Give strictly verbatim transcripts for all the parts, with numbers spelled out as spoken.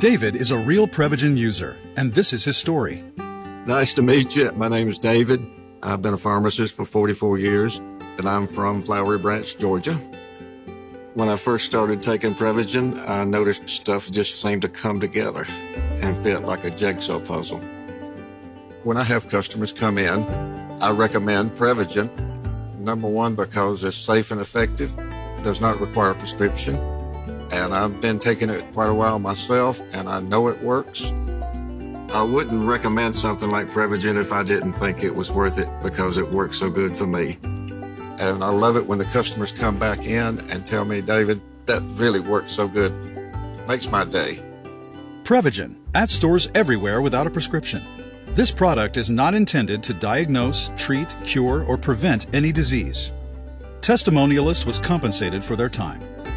David is a real Prevagen user, and this is his story. Nice to meet you. My name is David. I've been a pharmacist for forty-four years, and I'm from Flowery Branch, Georgia. When I first started taking Prevagen, I noticed stuff just seemed to come together and fit like a jigsaw puzzle. When I have customers come in, I recommend Prevagen. Number one, because it's safe and effective, does not require a prescription, and I've been taking it quite a while myself, and I know it works. I wouldn't recommend something like Prevagen if I didn't think it was worth it because it works so good for me. And I love it when the customers come back in and tell me, David, that really works so good. Makes my day. Prevagen, at stores everywhere without a prescription. This product is not intended to diagnose, treat, cure, or prevent any disease. Testimonialist was compensated for their time.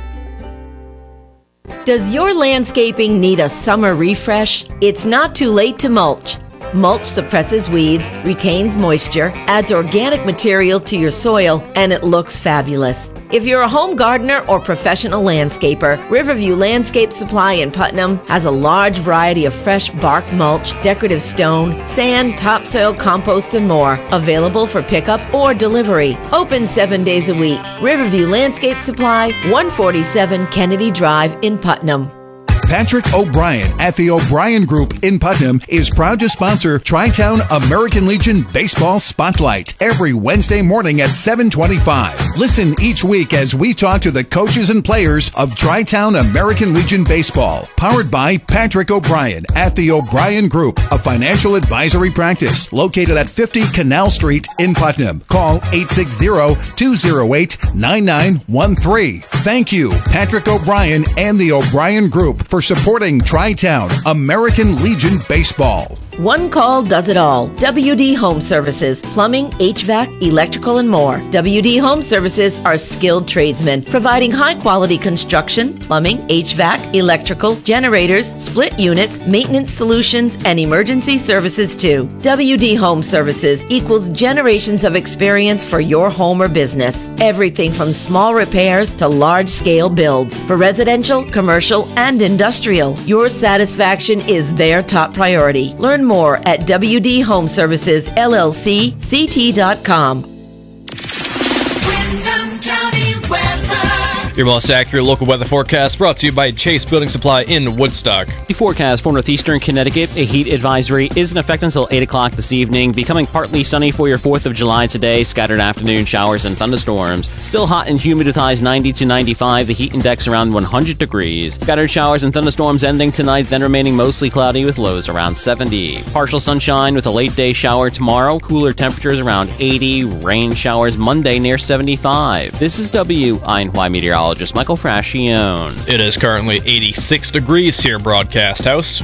Does your landscaping need a summer refresh? It's not too late to mulch. Mulch suppresses weeds, retains moisture, adds organic material to your soil, and it looks fabulous. If you're a home gardener or professional landscaper, Riverview Landscape Supply in Putnam has a large variety of fresh bark mulch, decorative stone, sand, topsoil, compost, and more, available for pickup or delivery. Open seven days a week. Riverview Landscape Supply, one forty-seven Kennedy Drive in Putnam. Patrick O'Brien at the O'Brien Group in Putnam is proud to sponsor Tri-Town American Legion Baseball Spotlight every Wednesday morning at seven twenty-five. Listen each week as we talk to the coaches and players of Tri-Town American Legion Baseball. Powered by Patrick O'Brien at the O'Brien Group, a financial advisory practice located at fifty Canal Street in Putnam. Call eight six zero, two zero eight, nine nine one three. Thank you, Patrick O'Brien and the O'Brien Group, for supporting Tri-Town American Legion Baseball. One call does it all. W D Home Services, plumbing, H V A C, electrical, and more. W D Home Services are skilled tradesmen providing high-quality construction, plumbing, H V A C, electrical, generators, split units, maintenance solutions, and emergency services too. W D Home Services equals generations of experience for your home or business. Everything from small repairs to large-scale builds. For residential, commercial, and industrial, your satisfaction is their top priority. Learn more at W D Home Services L L C C T dot com. Windham County weather. Your most accurate local weather forecast brought to you by Chase Building Supply in Woodstock. The forecast for northeastern Connecticut, a heat advisory is in effect until eight o'clock this evening, becoming partly sunny for your fourth of July today, scattered afternoon showers and thunderstorms. Still hot and humid with highs ninety to ninety-five, the heat index around one hundred degrees. Scattered showers and thunderstorms ending tonight, then remaining mostly cloudy with lows around seventy. Partial sunshine with a late day shower tomorrow, cooler temperatures around eighty, rain showers Monday near seventy-five. This is W I N Y meteorologist Michael Frascione. It is currently eighty-six degrees here, Broadcast House.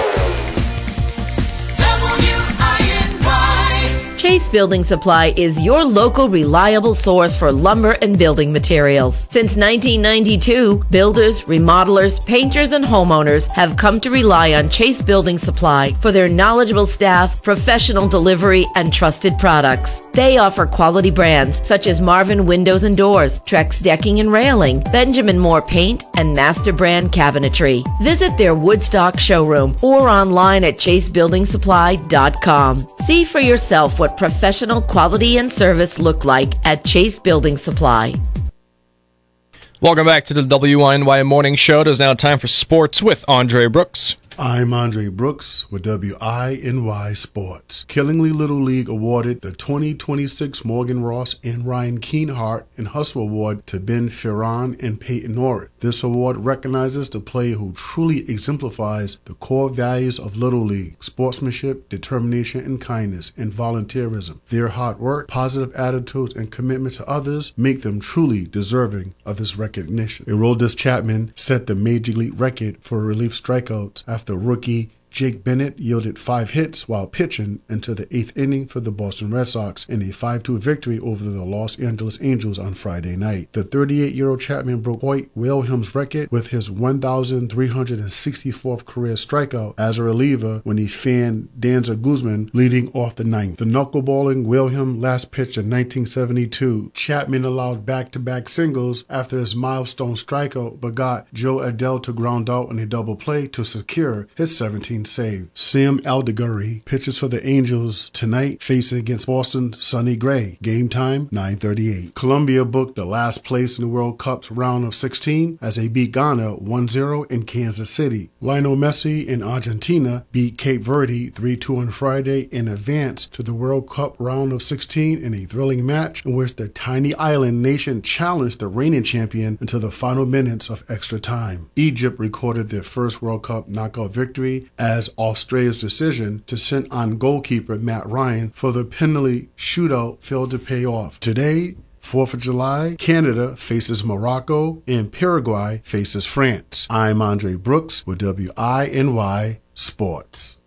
Chase Building Supply is your local reliable source for lumber and building materials. Since nineteen ninety-two, builders, remodelers, painters, and homeowners have come to rely on Chase Building Supply for their knowledgeable staff, professional delivery, and trusted products. They offer quality brands such as Marvin Windows and Doors, Trex Decking and Railing, Benjamin Moore Paint, and Master Brand Cabinetry. Visit their Woodstock showroom or online at chase building supply dot com. See for yourself what professional quality and service look like at Chase Building Supply. Welcome back to the W I N Y Morning Show. It is now time for sports with Andre Brooks. I'm Andre Brooks with W I N Y Sports. Killingly Little League awarded the twenty twenty-six Morgan Ross and Ryan Keenehart and Hustle Award to Ben Ferran and Peyton Norrit. This award recognizes the player who truly exemplifies the core values of Little League: sportsmanship, determination, and kindness, and volunteerism. Their hard work, positive attitudes, and commitment to others make them truly deserving of this recognition. Aroldis Chapman set the Major League record for relief strikeouts after rookie Jake Bennett yielded five hits while pitching into the eighth inning for the Boston Red Sox in a five two victory over the Los Angeles Angels on Friday night. The thirty-eight-year-old Chapman broke Hoyt Wilhelm's record with his one thousand three hundred sixty-fourth career strikeout as a reliever when he fanned Danzer Guzman leading off the ninth. The knuckleballing Wilhelm last pitched in nineteen seventy-two. Chapman allowed back-to-back singles after his milestone strikeout, but got Joe Adell to ground out in a double play to secure his seventeenth save. Sam Alderweireld pitches for the Angels tonight, facing against Boston Sonny Gray. Game time, nine thirty-eight. Colombia booked the last place in the World Cup's round of sixteen as they beat Ghana one zero in Kansas City. Lionel Messi in Argentina beat Cape Verde three two on Friday and advanced to the World Cup round of sixteen in a thrilling match in which the tiny island nation challenged the reigning champion until the final minutes of extra time. Egypt recorded their first World Cup knockout victory as Australia's decision to send on goalkeeper Matt Ryan for the penalty shootout failed to pay off. Today, fourth of July, Canada faces Morocco and Paraguay faces France. I'm Andre Brooks with W I N Y Sports.